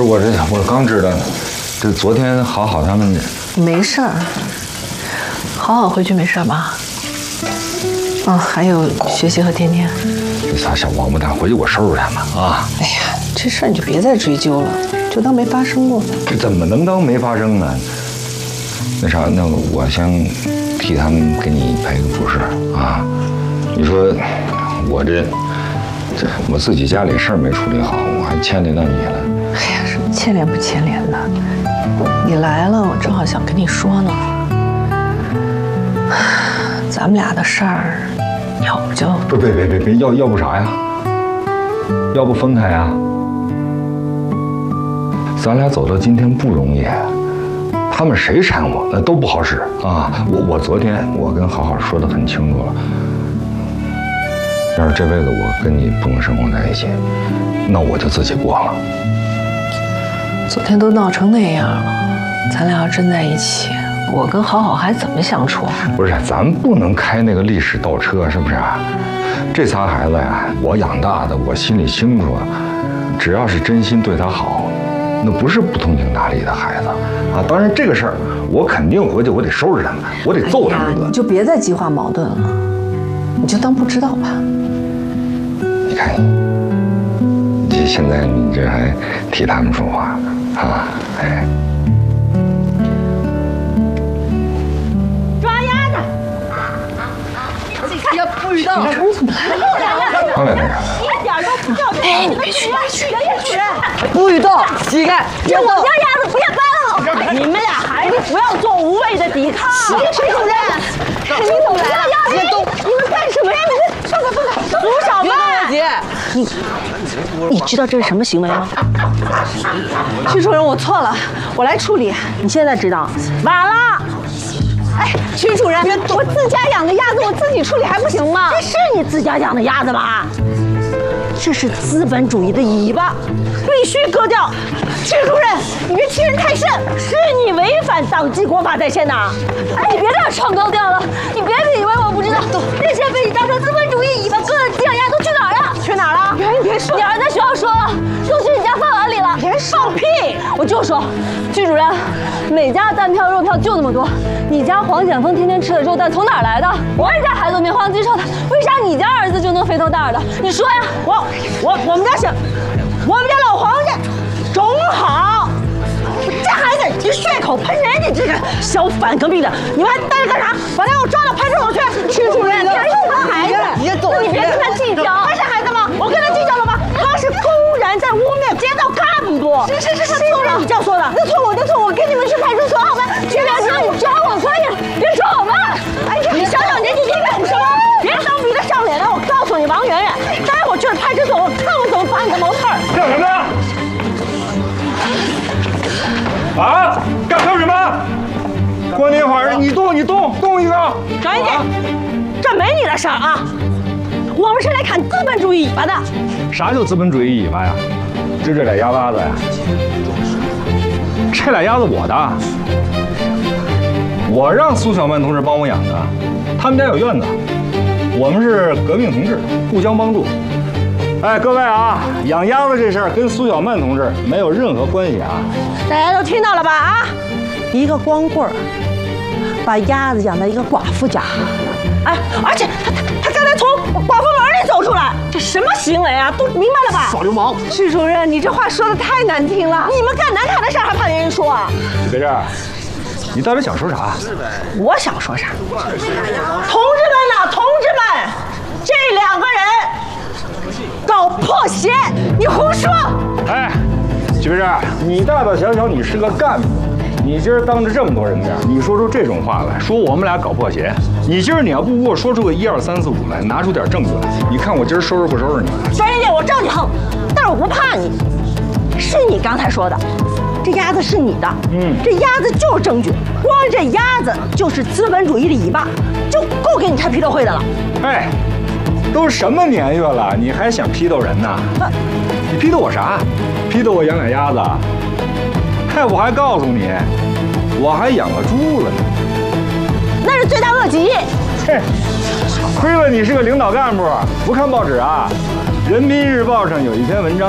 我刚知道呢，这昨天好好他们没事儿，好好回去没事吧？哦，还有学习和天天。 这仨小王八蛋，回去我收拾他们啊！ 哎呀，这事儿你就别再追究了，就当没发生过吧。 这怎么能当没发生呢？那啥，那我先替他们给你赔个不是啊？你说我我自己家里事儿没处理好，我还牵连到你了。 哎呀，什么牵连不牵连的？你来了，我正好想跟你说呢。咱们俩的事儿，要不就别，要不啥呀？要不分开呀？咱俩走到今天不容易，他们谁缠我那都不好使啊！我昨天我跟好好说得很清楚了，要是这辈子我跟你不能生活在一起，那我就自己过了。 昨天都闹成那样了，咱俩要真在一起，我跟好好还怎么相处啊？ 不是，咱不能开那个历史倒车，是不是？这仨孩子呀，我养大的，我心里清楚，只要是真心对他好，那不是不通情达理的孩子啊。当然这个事儿，我肯定回去，我得收拾他们，我得揍他们一顿。 你就别再激化矛盾了，你就当不知道吧。 你看你现在你这还替他们说话啊？哎。 不知道，你怎么来了？ 刚才那啥， 一点都不叫。 哎，你别去， 主任， 不许动，膝盖， 这我家鸭子不要搬了。你们俩孩子不要做无谓的抵抗。徐主任，你怎么来了？别动！你们干什么呀？你们放开！苏小曼， 姐， 你知道这是什么行为吗？ 徐主任，我错了，我来处理。 你现在知道，晚了。哎，徐主任，我自家养的鸭子，我自己处理还不行吗？这是你自家养的鸭子吧？这是资本主义的尾巴，必须割掉。徐主任，你别欺人太甚，是你违反党纪国法在先的。哎，你别这样唱高调了，你别以为我不知道，那些被你当成资本主义尾巴割的鸡养鸭都去哪儿了？去哪儿了？你别说，你儿子在学校说了，都去你家饭碗里了。别放屁！我就说，徐主任，每家蛋票肉票就那么多，你家黄显峰天天吃的肉蛋从哪儿来的？我们家孩子棉花鸡肉的，为啥你家儿子就能肥头大耳的？你说呀！我们家老黄家种好，这孩子你血口喷人，你这个小反革命的，你们还待着干啥？把他给我抓到派出所去！徐主任，这是他孩子，你别跟他计较，他是孩子吗？我跟他计较了吗？他是公然在污蔑街道干部。是他错了，你这样说的，那错我就错，我跟你们去派出所好吗？别你抓我可以，别抓我们！哎呀，你小小年纪你懂什么？别当逼得上脸了！我告诉你，王媛媛，待会儿去了派出所，我看我怎么拔你的毛刺儿！ 干什么呀？啊！干什么？关天华，你动一个！ 长一点，这没你的事儿啊！我们是来砍资本主义尾巴的。 啥叫资本主义尾巴呀？就这俩鸭巴子呀？这俩鸭子我的，我让苏小曼同志帮我养的。他们家有院子，我们是革命同志，互相帮助。哎，各位啊，养鸭子这事儿跟苏小曼同志没有任何关系啊！ 大家都听到了吧？啊，一个光棍儿把鸭子养在一个寡妇家，哎，而且他刚才从寡妇门里走出来，这什么行为啊？都明白了吧？ 耍流氓！ 徐主任，你这话说的太难听了，你们干难看的事儿还怕别人说啊？ 别这样，你到底想说啥？ 我想说啥？同志们呐，同志们，这两个人搞破鞋，你胡说！ 哎，徐志，你大大小小你是个干部，你今儿当着这么多人面，你说出这种话来，说我们俩搞破鞋，你今儿你要不给我说出个1、2、3、4、5来，拿出点证据来，你看我今儿收拾不收拾你？ 专业点，我知道你横，但是我不怕你。是你刚才说的，这鸭子是你的，这鸭子就是证据，光这鸭子就是资本主义的尾巴，就够给你开批斗会的了。 哎，都什么年月了，你还想批斗人呢？你批斗我啥？批斗我养俩鸭子？嗨，我还告诉你，我还养了猪了呢。 那是罪大恶极。 嘿，亏了你是个领导干部，不看报纸啊？人民日报上有一篇文章。